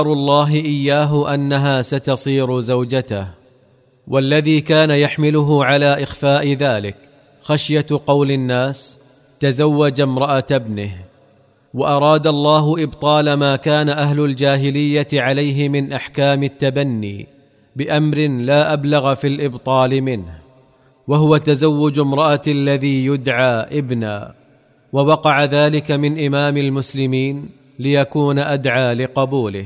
الله إياه أنها ستصير زوجته، والذي كان يحمله على إخفاء ذلك خشية قول الناس تزوج امرأة ابنه. وأراد الله إبطال ما كان أهل الجاهلية عليه من أحكام التبني بأمر لا أبلغ في الإبطال منه، وهو تزوج امرأة الذي يدعى ابنا، ووقع ذلك من إمام المسلمين ليكون أدعى لقبوله.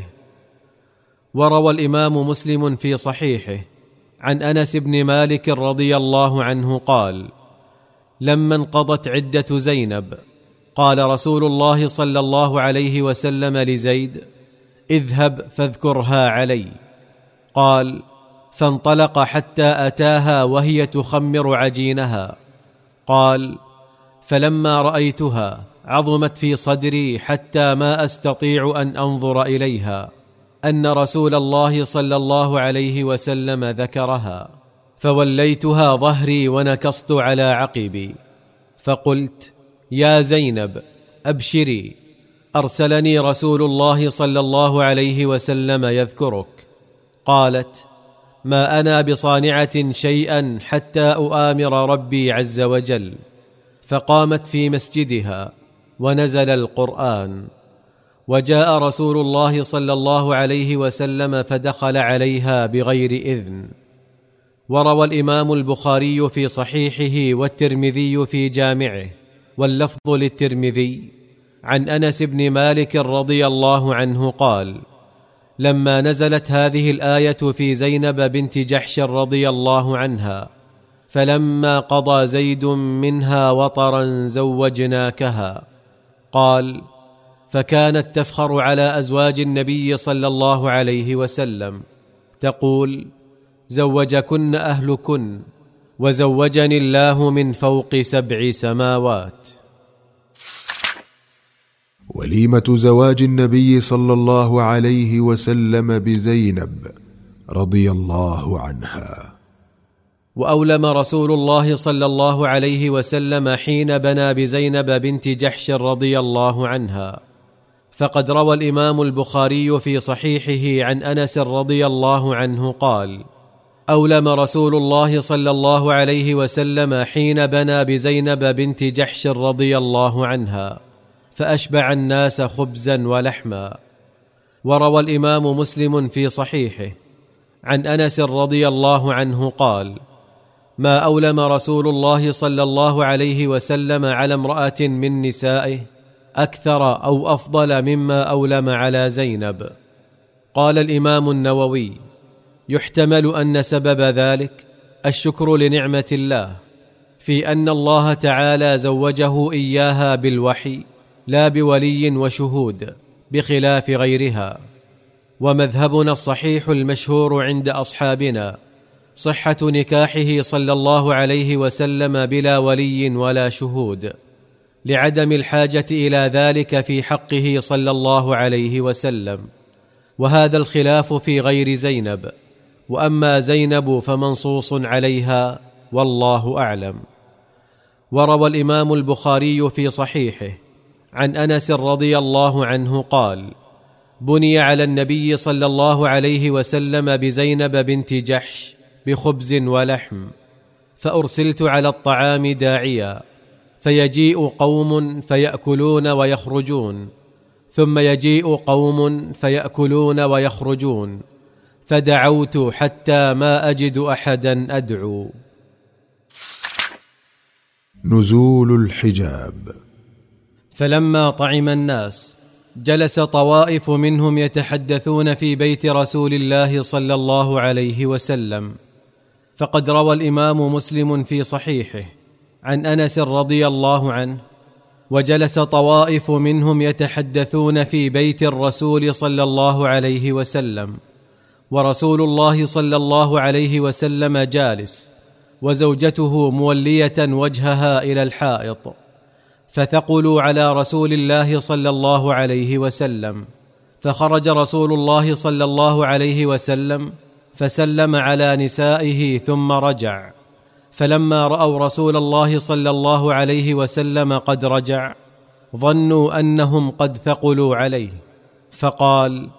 وروى الإمام مسلم في صحيحه عن أنس بن مالك رضي الله عنه قال: لما انقضت عدة زينب قال رسول الله صلى الله عليه وسلم لزيد: اذهب فاذكرها علي. قال: فانطلق حتى أتاها وهي تخمر عجينها. قال: فلما رأيتها عظمت في صدري حتى ما أستطيع أن أنظر إليها أن رسول الله صلى الله عليه وسلم ذكرها، فوليتها ظهري ونكصت على عقبي، فقلت: يا زينب أبشري، أرسلني رسول الله صلى الله عليه وسلم يذكرك. قالت: ما أنا بصانعة شيئا حتى أؤامر ربي عز وجل. فقامت في مسجدها ونزل القرآن، وجاء رسول الله صلى الله عليه وسلم فدخل عليها بغير إذن. وروى الإمام البخاري في صحيحه والترمذي في جامعه، واللفظ للترمذي، عن أنس بن مالك رضي الله عنه قال: لما نزلت هذه الآية في زينب بنت جحش رضي الله عنها: فلما قضى زيد منها وطرا زوجناكها، قال: فكانت تفخر على أزواج النبي صلى الله عليه وسلم تقول: زوجكن أهلكن، وزوجني الله من فوق 7 سماوات. وليمة زواج النبي صلى الله عليه وسلم بزينب رضي الله عنها. وأولم رسول الله صلى الله عليه وسلم حين بنى بزينب بنت جحش رضي الله عنها، فقد روى الإمام البخاري في صحيحه عن أنس رضي الله عنه قال: أولم رسول الله صلى الله عليه وسلم حين بنى بزينب بنت جحش رضي الله عنها، فأشبع الناس خبزا ولحما. وروى الإمام مسلم في صحيحه عن أنس رضي الله عنه قال: ما أولم رسول الله صلى الله عليه وسلم على امرأة من نسائه أكثر أو أفضل مما أولم على زينب. قال الإمام النووي: يحتمل أن سبب ذلك الشكر لنعمة الله في أن الله تعالى زوجه إياها بالوحي لا بولي وشهود، بخلاف غيرها. ومذهبنا الصحيح المشهور عند أصحابنا صحة نكاحه صلى الله عليه وسلم بلا ولي ولا شهود، لعدم الحاجة إلى ذلك في حقه صلى الله عليه وسلم. وهذا الخلاف في غير زينب، وأما زينب فمنصوص عليها، والله أعلم. وروى الإمام البخاري في صحيحه عن أنس رضي الله عنه قال: بني على النبي صلى الله عليه وسلم بزينب بنت جحش بخبز ولحم، فأرسلت على الطعام داعيا، فيجيء قوم فيأكلون ويخرجون، ثم يجيء قوم فيأكلون ويخرجون، فدعوت حتى ما أجد أحدا أدعو. نزول الحجاب. فلما طعم الناس جلس طوائف منهم يتحدثون في بيت رسول الله صلى الله عليه وسلم. فقد روى الإمام مسلم في صحيحه عن أنس رضي الله عنه: وجلس طوائف منهم يتحدثون في بيت الرسول صلى الله عليه وسلم، ورسول الله صلى الله عليه وسلم جالس، وزوجته مولية وجهها إلى الحائط، فثقلوا على رسول الله صلى الله عليه وسلم، فخرج رسول الله صلى الله عليه وسلم فسلم على نسائه ثم رجع. فلما رأوا رسول الله صلى الله عليه وسلم قد رجع ظنوا أنهم قد ثقلوا عليه، فقال: